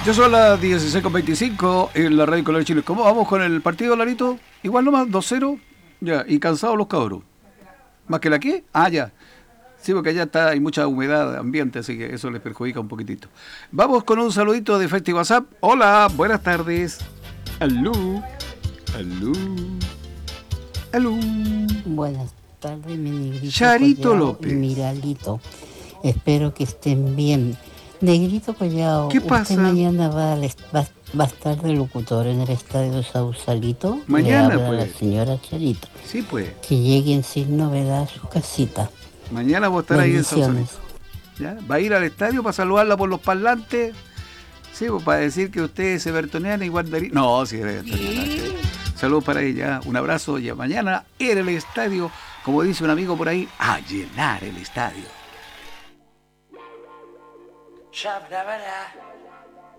Ya son las 16:25 en la Radio Color Chile. ¿Cómo vamos con el partido, Larito? Igual nomás, 2-0. Ya, y cansados los cabros. ¿Más que la qué? Ah, ya. Sí, porque allá hay mucha humedad ambiente, así que eso les perjudica un poquitito. Vamos con un saludito de Festi WhatsApp. Hola, buenas tardes. Aló, aló, aló. Buenas tardes, mi negrito Charito Collao López. y Miralito. Espero que estén bien. Negrito Collao, ¿Qué usted pasa? mañana va a estar de locutor en el estadio Sausalito. Le Mañana, habla la pues. señora Charito. Sí, pues. Que lleguen sin novedad a su casita. Mañana voy a estar ahí en Bendiciones. Sausalito. ¿Ya? ¿Va a ir al estadio para saludarla por los parlantes? Sí, pues para decir que usted es evertoniana y guardaría. No, sí, es evertoniana. Saludos para ella. Un abrazo. Y mañana en el estadio, como dice un amigo por ahí, a llenar el estadio.